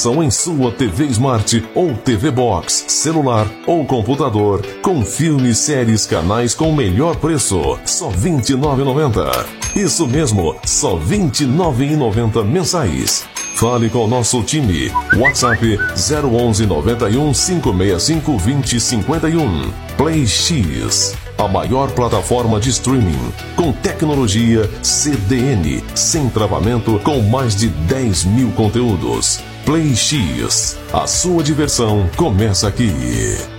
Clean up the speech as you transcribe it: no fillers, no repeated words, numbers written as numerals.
promoção em sua TV Smart ou TV Box, celular ou computador, com filmes, séries, canais com o melhor preço, só R$ 29,90. Isso mesmo, só R$ 29,90 mensais. Fale com o nosso time. WhatsApp 011 91 565 2051. Play X, a maior plataforma de streaming com tecnologia CDN, sem travamento, com mais de 10 mil conteúdos. Play X, a sua diversão começa aqui.